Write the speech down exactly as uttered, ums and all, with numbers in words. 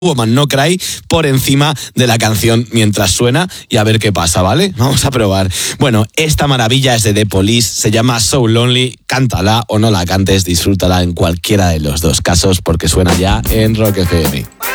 Woman No Cry por encima de la canción mientras suena y a ver qué pasa, ¿vale? Vamos a probar. Bueno, esta maravilla es de The Police, se llama So Lonely, cántala o no la cantes, disfrútala en cualquiera de los dos casos porque suena ya en Rock F M.